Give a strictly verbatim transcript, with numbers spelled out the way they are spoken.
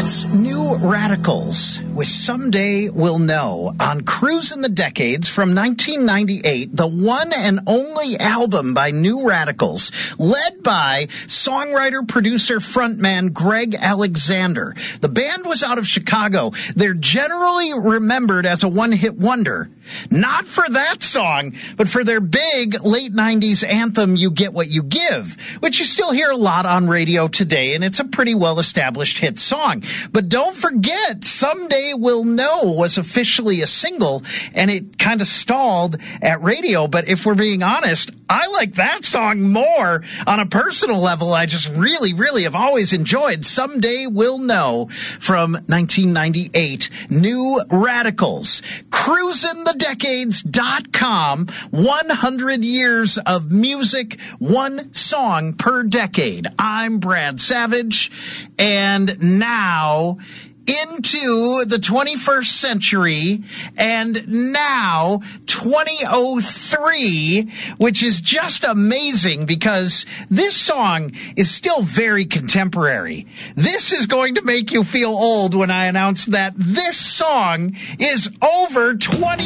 It's New Radicals with Someday We'll Know on Cruisin' the Decades from nineteen ninety-eight, the one and only album by New Radicals, led by songwriter, producer, frontman Greg Alexander. The band was out of Chicago. They're generally remembered as a one-hit wonder. Not for that song, but for their big late nineties anthem, You Get What You Give, which you still hear a lot on radio today, and it's a pretty well-established hit song. But don't forget, Someday We'll Know was officially a single, and it kind of stalled at radio. But if we're being honest, I like that song more on a personal level. I just really, really have always enjoyed Someday We'll Know from nineteen ninety-eight. New Radicals. Cruisin' the Decades dot com. one hundred years of music, one song per decade. I'm Brad Savage, and now into the twenty-first century, and now twenty oh three, which is just amazing because this song is still very contemporary. This is going to make you feel old when I announce that this song is over twenty